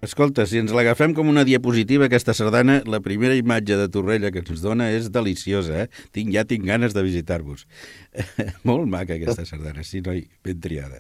Escolta, si ens l'agafem com una diapositiva, aquesta sardana, la primera imatge de Torrella que ens dona és deliciosa, eh? Ja tinc ganes de visitar-vos. Molt maca, aquesta sardana, sí, noi, ben triada.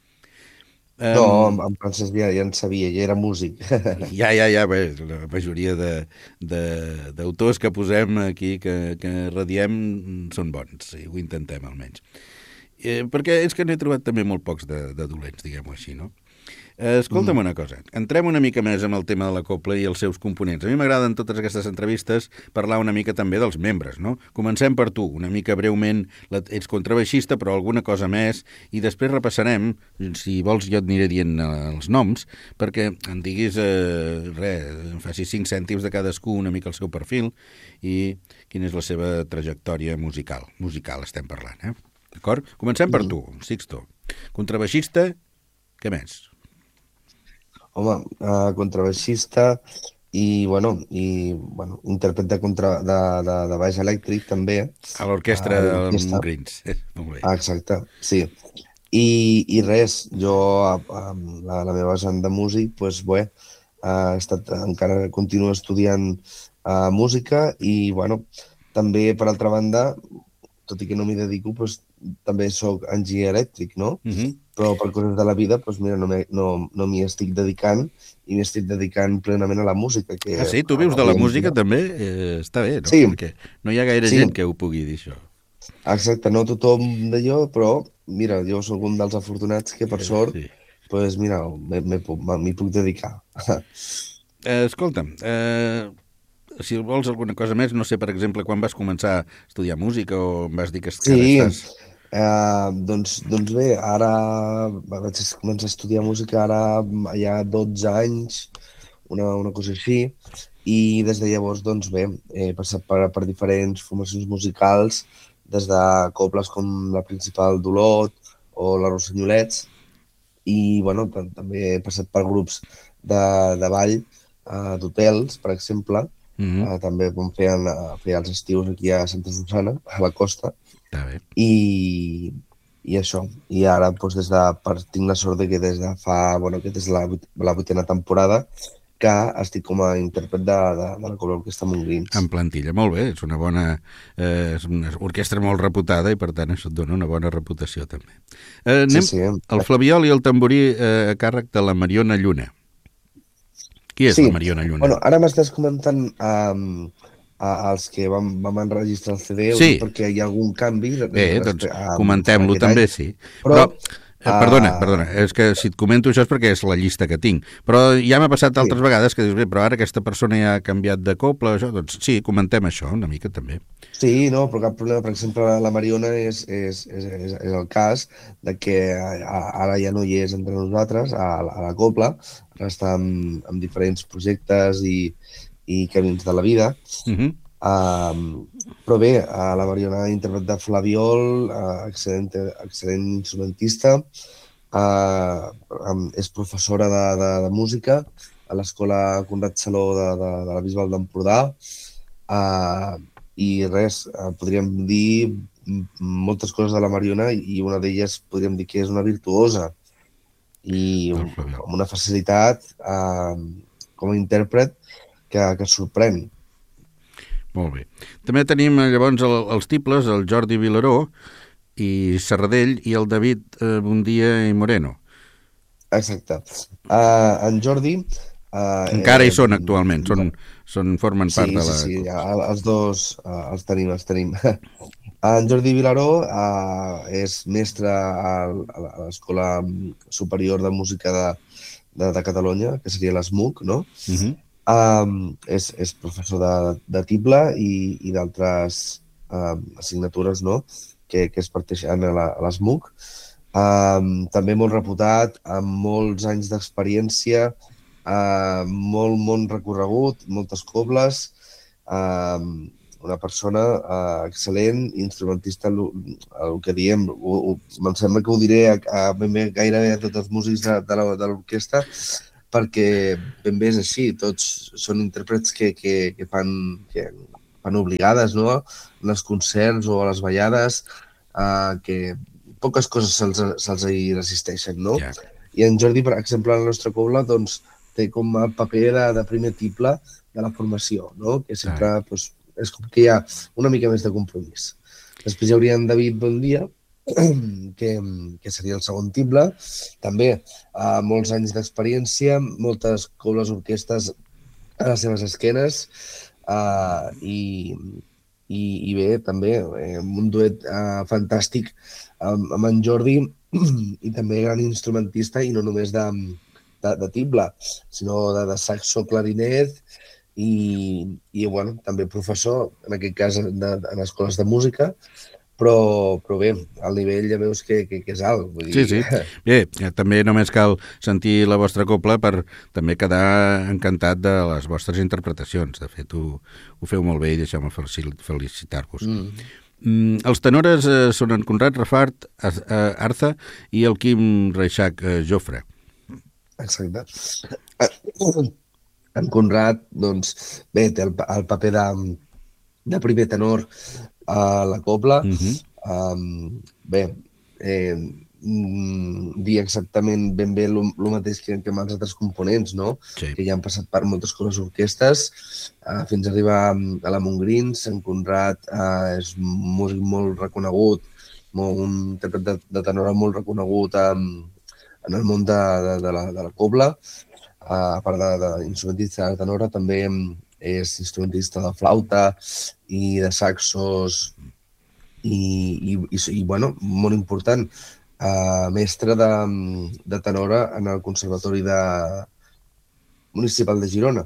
No, en Francesc ja en sabia, ja era músic. Bé, la majoria d'autors que posem aquí, que radiem, són bons, sí, ho intentem almenys. Perquè és que n'he trobat també molt pocs de dolents, diguem-ho així, no? Escolta'm una cosa, entrem una mica més amb el tema de la cobla i els seus components. A mi m'agraden totes aquestes entrevistes parlar una mica també dels membres, no? Comencem per tu, una mica breument, ets contrabaixista, però alguna cosa més, i després repassarem, si vols jo et aniré dient els noms, perquè em diguis, em facis 5 cèntims de cadascú, una mica el seu perfil, i quina és la seva trajectòria musical. Musical estem parlant, eh? D'acord? Comencem per tu, Sixto. Contrabaixista, què més? Home, contrabaixista bueno, intèrpret de baix elèctric també. A l'orquestra A de l'orquestra. Montgrins. Molt bé. Exacte, sí. I res, jo amb la meva vessant de músic, doncs bé, encara continuo estudiant música i, bueno, també, per altra banda, tot i que no m'hi dedico, doncs, també sóc enginyer elèctric, no? Però per coses de la vida, doncs mira, no m'hi estic dedicant i m'hi estic dedicant plenament a la música. Ah, sí? Tu vius de la música, també? Està bé, no? Sí, Perquè no hi ha gaire sí, gent que ho pugui dir, això. exacte, no tothom d'allò, però mira, jo sóc un dels afortunats que, per sort, Sí. doncs mira, m'hi puc dedicar. Escolta'm, si vols alguna cosa més, no sé, per exemple, quan vas començar a estudiar música o em vas dir que ara Sí, estàs... doncs bé, ara vaig començar a estudiar música ara hi ha 12 anys, una cosa així, i des de llavors, doncs bé, he passat per diferents formacions musicals, des de cobles com la Principal d'Olot o la Rossenyolets, i bueno, també he passat per grups de ball, d'hotels, per exemple, també com feia els estius aquí a Santa Susana, a la costa, Està bé. i això. I ara doncs, tinc la sort de que des de fa, bueno, que des de la 8a temporada que estic com a intèrpret de la Cobla Orquestra Montgrins. En plantilla, molt bé, és una bona... és una orquestra molt reputada i, per tant, això et dona una bona reputació, també. Sí. El flabiol i el tamborí a càrrec de la Mariona Lluna. Qui és la Mariona Lluna? Bueno, ara m'estàs comentant els que vam enregistrar el CD, sí, perquè hi ha algun canvi. Bé, doncs comentem-lo també, sí. Però perdona, és que si et comento això és perquè és la llista que tinc. Però ja m'ha passat altres vegades que dius, bé, però ara aquesta persona ja ha canviat de cobla, això, doncs sí, comentem això una mica també. Sí, no, però cap problema. Per exemple, la Mariona és el cas de que ara ja no hi és entre nosaltres, a la cobla, ara està en diferents projectes i camins de la vida. Però bé, la Mariona, intèrpret de flabiol, excel·lent instrumentista, és professora de música a l'Escola Conrad Saló de la Bisbal d'Empordà, i res, podríem dir moltes coses de la Mariona i una d'elles podríem dir que és una virtuosa i amb una facilitat com a intèrpret que sorprèn. Molt bé. També tenim llavors els tibles, el Jordi Vilaró i Serradell i el David Bondia i Moreno. Exacte. En Jordi... encara hi són actualment, formen part de la... Sí, els dos els tenim. En Jordi Vilaró és mestre a l'Escola Superior de Música de Catalunya, que seria l'ESMUC, no? És professor de tible i d'altres assignatures, no? que es parteixen a l'ESMUC. També molt reputat, amb molts anys d'experiència, molt recorregut, moltes cobles, una persona excel·lent, instrumentista, el que diem, em sembla que ho diré gairebé a tots els músics de l'orquestra, perquè ben bé és així, tots són intèrprets que fan obligades, no? En els concerts o a les ballades, que poques coses se'ls hi resisteixen, no? Yeah. I en Jordi, per exemple, a la nostra cobla, doncs, té com a paper de primer tiple de la formació, no? Que sempre doncs, és com que hi ha una mica més de compromís. Després hi hauria en David Bondia, que seria el segon tible, també molts anys d'experiència, moltes cobles orquestes a les seves esquenes, i bé, també un duet fantàstic amb en Jordi, i també gran instrumentista, i no només de tible, sinó de saxo, clarinet, i bueno, també professor, en aquest cas en escoles de música, però bé, el nivell ja veus que és alt. Vull dir... Sí. Bé, també només cal sentir la vostra cobla per també quedar encantat de les vostres interpretacions. De fet, ho feu molt bé i deixeu-me felicitar-vos. Els tenores són en Conrad Rafart, Arza i el Quim Reixac Jofre. Exacte. En Conrad, doncs, bé, té el paper de primer tenor a la cobla. Bé, dir exactament ben bé el mateix que amb els altres components, no? Sí. Que ja han passat per moltes coses orquestes, fins a arribar a la Montgrins. En Conrad és un músic molt reconegut, un intèrpret de tenora molt reconegut en el món de la cobla. A part d'instrumentista de tenora, també és instrumentista de flauta i de saxos i bueno, molt important, mestre de tenora en el Conservatori Municipal de Girona,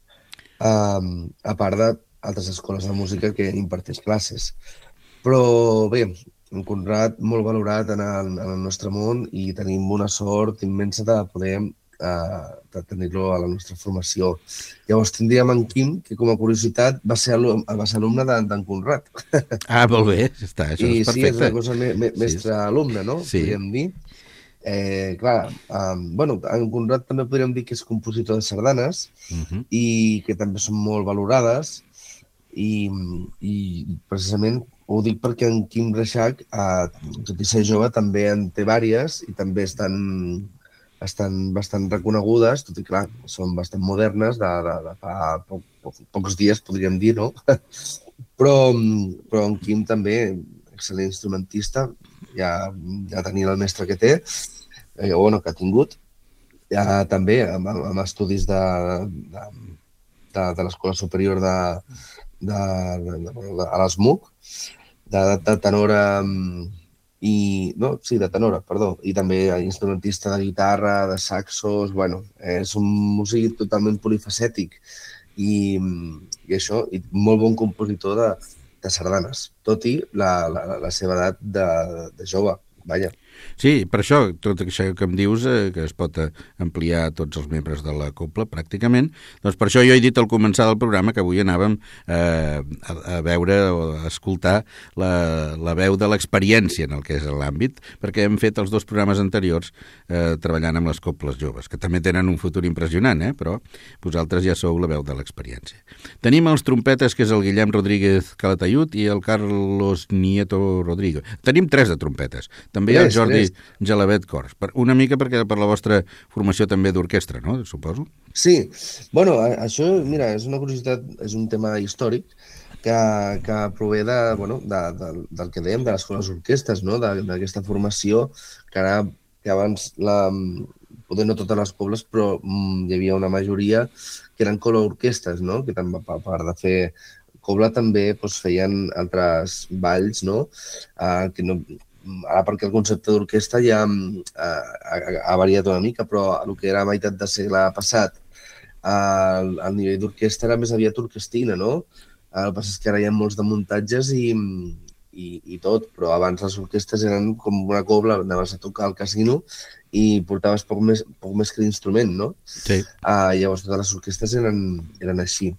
a part d'altres escoles de música que imparteix classes. Però bé, en Conrad molt valorat en el nostre món, i tenim una sort immensa de poder de tenir-lo a la nostra formació. Llavors tindríem en Quim, que com a curiositat va ser alumne d'en Conrad. Molt bé, això és perfecte. I sí, és una cosa mestre-alumne, no? Sí. Podríem dir. Clar, bueno, en Conrad també podríem dir que és compositor de sardanes, i que també són molt valorades, i precisament ho dic perquè en Quim Reixac, tot i ser jove, també en té vàries, i també estan bastant reconegudes, tot i clar, són bastant modernes, de fa pocs dies, podríem dir, no? Però en Quim també, excel·lent instrumentista, ja tenint el mestre que té, que ha tingut, també amb estudis de l'Escola Superior a l'ESMUC, de tenora... de tenora, perdó, i també instrumentista de guitarra, de saxos, bueno, és un músic totalment polifacètic i això, i molt bon compositor de sardanes, tot i la seva edat de jove, vaja. Sí, per això, tot això que em dius, que es pot ampliar a tots els membres de la cobla, pràcticament, doncs per això jo he dit al començar del programa que avui anàvem a veure o a escoltar la veu de l'experiència en el que és l'àmbit, perquè hem fet els dos programes anteriors treballant amb les cobles joves, que també tenen un futur impressionant, però vosaltres ja sou la veu de l'experiència. Tenim els trompetes, que és el Guillem Rodríguez Calatayud i el Carlos Nieto Rodrigo. Tenim 3 de trompetes. També hi ha el Jordi Gelabet Cors. Una mica perquè per la vostra formació també d'orquestra, no? Suposo. Sí. Bueno, això, mira, és una curiositat, és un tema històric que prové del que dèiem, de les escoles orquestes, no? D'aquesta formació que abans, poder no totes les cobles, però hi havia una majoria que eren coloorquestes, no? Que també, a part de fer cobla, també feien altres balls, no? Que no... Ara perquè el concepte d'orquestra ja ha variat una mica, però el que era a meitat de segle passat, el nivell d'orquestra era més aviat orquestina, no? El que passa és que ara hi ha molts de muntatges i tot, però abans les orquestres eren com una cobla, anaves a tocar al casino i portaves poc més que l'instrument, no? Sí. Llavors totes les orquestres eren així.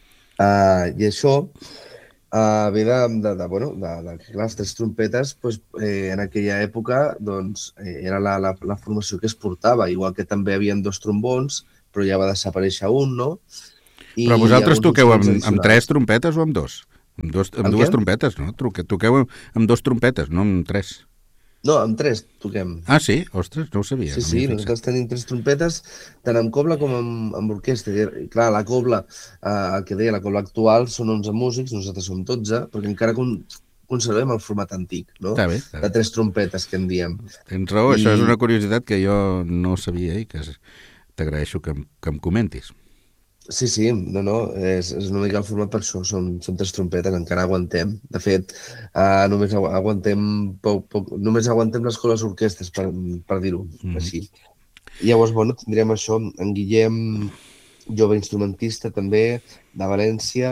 I això... ve que les 3 trompetes en aquella època era la formació que es portava, igual que també hi havia 2 trombons, però ja va desaparèixer un, no? Però vosaltres toqueu amb 3 trompetes o amb 2? Amb 2 trompetes, no? Toqueu amb 2 trompetes, no amb 3. No, amb tres toquem. Ah, sí? Ostres, no ho sabia, Sí, no m'hi sí, he fixat. nosaltres tenim tres trompetes, tant amb cobla com amb orquestra. I, clar, la cobla, el que deia, la cobla actual són 11 músics, nosaltres som 12, perquè encara conservem el format antic, no? Està bé, està De bé. tres trompetes, que en diem. Tens raó, I això és una curiositat que jo no sabia i que t'agraeixo que em comentis. sí, sí, no, no, és una mica el format per això, són tres trompetes, encara aguantem. De fet, només aguantem només aguantem les coles orquestres, per dir-ho Mm. així. I llavors, bueno, tindrem això, en Guillem, jove instrumentista també, de València,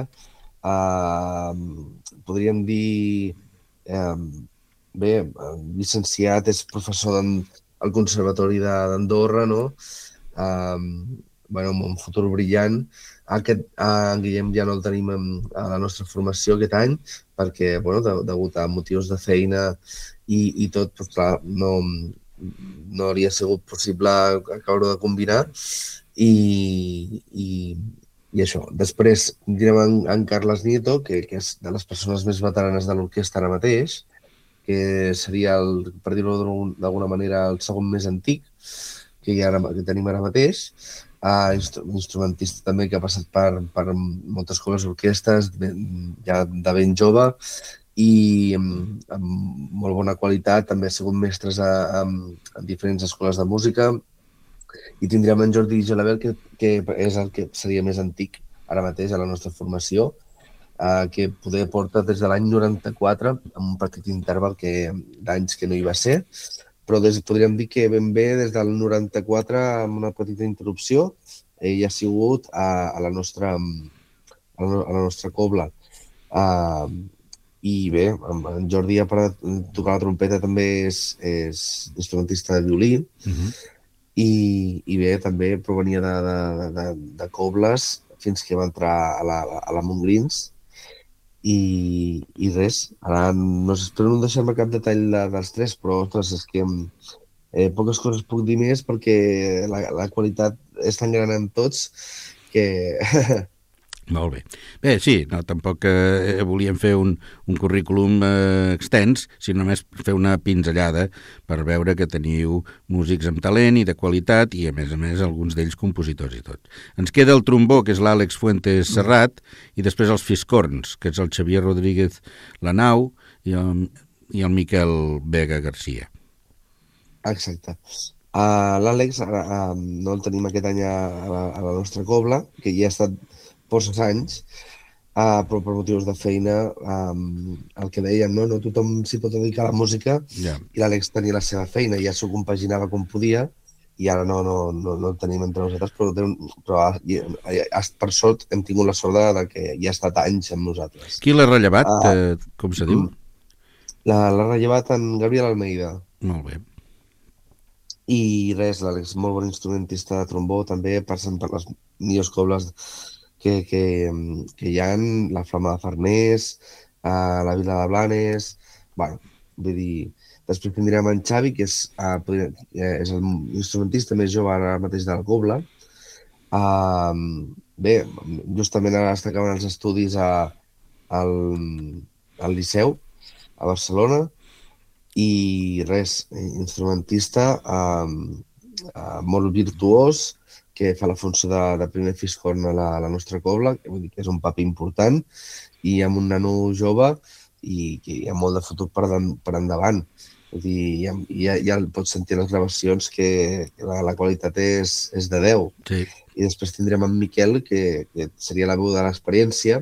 podríem dir, eh, bé, llicenciat, és professor al Conservatori d'Andorra, no? Bueno, amb un futur brillant. En Guillem ja no el tenim a la nostra formació aquest any, perquè, bueno, degut a motius de feina i tot, doncs, clar, no hauria sigut possible acabar de combinar i això. Després tindrem en Carles Nieto, que és de les persones més veteranes de l'orquestra ara mateix, que seria, per dir-ho d'alguna manera, el segon més antic que tenim ara mateix. Instrumentista també que ha passat per moltes coles orquestres, ja de ben jove, i amb molt bona qualitat. També ha sigut mestres en diferents escoles de música. I tindrem en Jordi Gelabert, que és el que seria més antic ara mateix a la nostra formació, que poder porta des de l'any 94, amb un petit interval d'anys que no hi va ser, però podríem dir que ben bé des del 94, amb una petita interrupció, ell ha sigut a la nostra cobla. I bé, en Jordi, a part de tocar la trompeta, també és instrumentista de violí, i bé, també provenia de cobles fins que va entrar a la Montgrins. I res, ara no espero no deixar-me cap detall dels tres, però ostres, és que poques coses puc dir més perquè la qualitat és tan gran en tots que Molt bé. Bé, sí, no, tampoc volíem fer un currículum extens, sinó només fer una pinzellada per veure que teniu músics amb talent i de qualitat i, a més, alguns d'ells compositors i tot. Ens queda el trombó, que és l'Àlex Fuentes Serrat, i després els fiscorns, que és el Xavier Rodríguez Lanau i el Miquel Vega Garcia. Exacte. L'Àlex no el tenim aquest any a la nostra cobla, que ja ha estat forces anys, però per motius de feina, el que dèiem, no tothom s'hi pot dedicar a la música, Ja. i l'Àlex tenia la seva feina, ja s'ho compaginava com podia, i ara no el tenim entre nosaltres, però per sort hem tingut la sort de que ja ha estat anys amb nosaltres. Qui l'ha rellevat, com se diu? L'ha rellevat en Gabriel Almeida. Molt bé. I res, l'Àlex, molt bon instrumentista de trombó, també passant per les millors cobles que hi ha, la Flama de Farners, la Vila de Blanes, bueno, vull dir, després tindrem en Xavi, que és el instrumentista més jove ara mateix de la cobla. Bé, justament ara està acabant els estudis al Liceu, a Barcelona, i res, instrumentista molt virtuós, que fa la funció de primer fiscorn a la nostra cobla, que vull dir que és un paper important, i amb un nano jove i que hi ha molt de futur per endavant. Vull dir, ja pots sentir les gravacions que la qualitat és de 10. Sí. I després tindrem en Miquel, que seria la veu de l'experiència,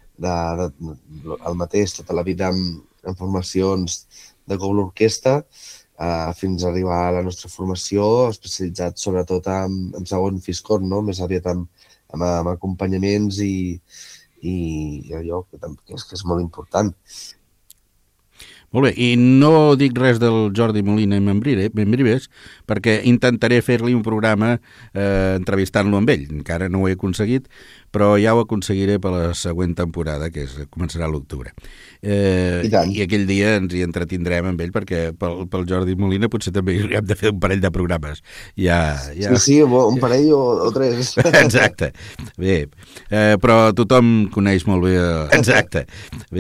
el mateix, tota la vida en formacions de cobla orquestra, fins a arribar a la nostra formació, especialitzat sobretot en segon fiscorn, no? Més aviat amb acompanyaments i allò que és molt important. Molt bé, i no dic res del Jordi Molina i Membrives perquè intentaré fer-li un programa entrevistant-lo amb ell. Encara no ho he aconseguit, però ja ho aconseguiré per la següent temporada, que començarà a l'octubre. I aquell dia ens hi entretindrem amb ell, perquè pel Jordi Molina potser també hi hem de fer un parell de programes. Sí, un parell o tres. Exacte. Bé, però tothom coneix molt bé... Exacte. Bé,